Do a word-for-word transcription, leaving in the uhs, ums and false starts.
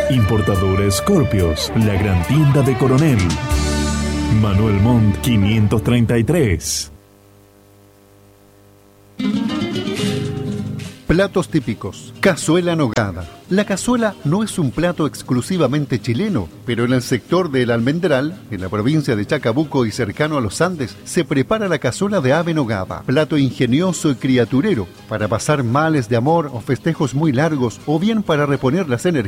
Importadora Scorpios, la gran tienda de Coronel. Manuel Montt quinientos treinta y tres. Platos típicos. Cazuela nogada. La cazuela no es un plato exclusivamente chileno, pero en el sector del Almendral, en la provincia de Chacabuco y cercano a los Andes, se prepara la cazuela de ave nogada, plato ingenioso y criaturero para pasar males de amor o festejos muy largos o bien para reponer las energías